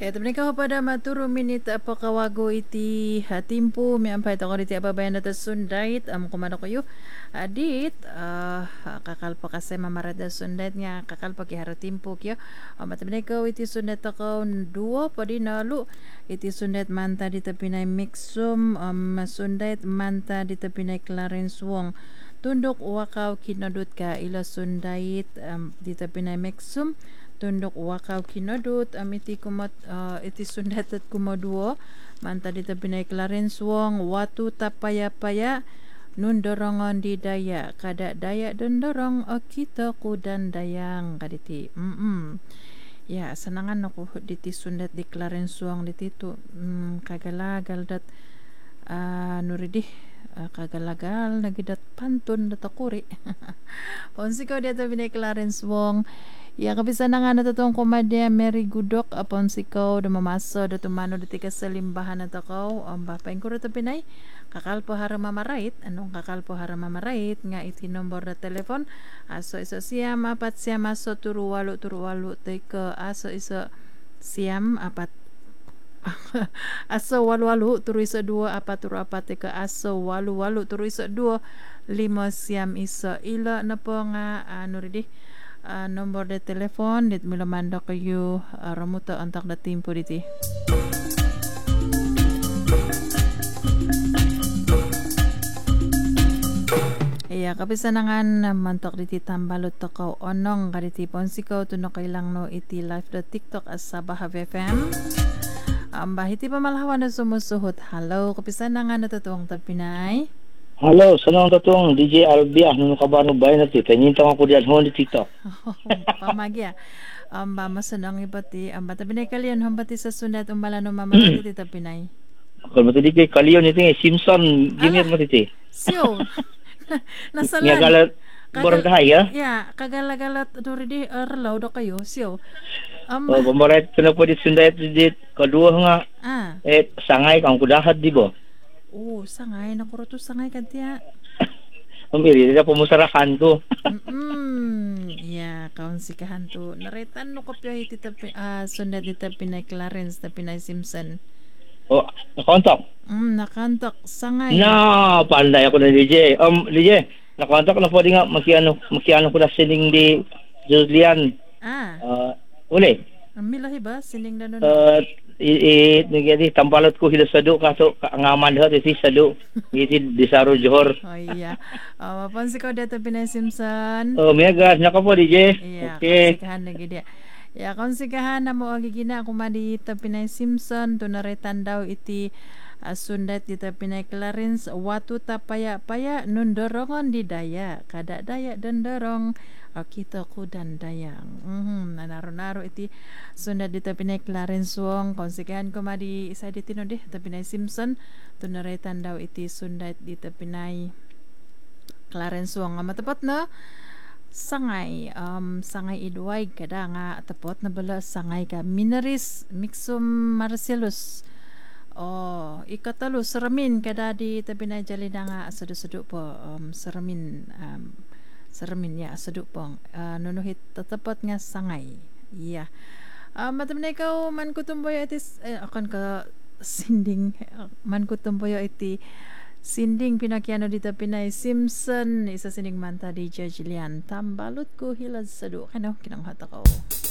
Tabnika pada maturo minit apa kawago iti hatimpo mi ampay tako iti ababayan na sundait kumano kayo adit kakal pa kasi mamarada sundait nga kakal pa kihara timpo kyo matabnika iti sundat ako duwa pa di nalo iti sundat manta dita pinay mixum sundait manta dita pinay Clarence Wong tundok wakaw kinadut ka ila sundait dita pinay mixum tundok wakaw kinadut iti sundat at kumaduo manta dita pinay Clarence Wong watu tapaya-paya nundorongon di daya kada daya dondorong o kita kudan dayang kaditi ya senangan ako diti sundat di Clarence Wong diti tu kagalagal dat nuridih kagalagal nagidat pantun datakuri ponsi ko dito pinay Clarence Wong. Ya kabisa na nga natutong komadya Mary Gudok apon sikaw dumamaso datumano dati ka sa limbahan na takaw bapain ko rito pinay kakalpo hara mamarait anong kakalpo hara mamarait nga iti nombor na telefon aso iso siyam apat siyam aso turuwalo teka aso iso siyam apat aso walu turu iso dua apat turu apat teka aso walu turu iso dua lima siyam iso ila na po nga ridih nomor de telepon dit milamanda kayo ramuta antak da timpo diti. Iya kapisanangan mantok diti tambalot takaw onong kaditi ponsikaw tuno kailang no iti live.tiktok as Sabah FM. Bahiti pamalawan na sumusuhot. Hello kapisanangan natutuwang tapinay. Halo, senang tatong DJ Albiah nung kabano bayan natin. Kanyintang ako diyan hon di TikTok. Pamagya. Masunang ibati. Tabi na kaliyan hambati sa sunat umbala no mamarati tita Pinay. Kalau matudi kay kaliyon ito Simpson Junior matiti. Siyo. Nasalan. Nga galat borang kahaya. Ya, kagalagalat duridi erlaw do kayo. Siyo. Pamaret ko na po di sunday di kadua nga. Sangay kang kudahat di ba? Sangay nakuruto sangay kadya. Umiri na pumusarahan ko. Ya, kaun sikahan to. Naretan no kopya iti sundat iti Pinay Clarence ta Pinay Simpson. Nakontak. Nakantak sangay. Panday ako na DJ. DJ, nakontak na po di nga makiano ko na sining di Julian. Uli. Milahi ba sining na nun? Nagadi tambalot ko hila sadu kaso ngaman hat iti sadu iti Desaro Johor. Iya. Mapansi ko dito Pinay Simpson. Mega nya ka po DJ. Okay. Sikahan na gid. Ya konsikahan na mo agigina kumadi ta Pinay Simpson tunaretan daw iti sundat dita Pinay Clarence watu tapaya-paya nundorongon di daya kada daya dondorong kita kudan dayang nanaro-naro iti sundat dita Pinay Clarence Wong konsikahan kumadi isa diti no deh ta Pinay Simpson tunaretan daw iti sundat dita Pinay Clarence Wong matapot na sangay idway kada nga tapot na bala sangay ka Minaris Mixum Marcellus ikatalo saramin kada di tabi na jalina nga asado-sado po saramin ya asado po nunuhit tatapot nga sangay iya matam na ikaw man kutumboy itis akan ka sinding man kutumboy iti sinding pinakiano dito Pinay Simpson isa sining manta di Jilian tambalot ko hilad sado kano kinang hata ko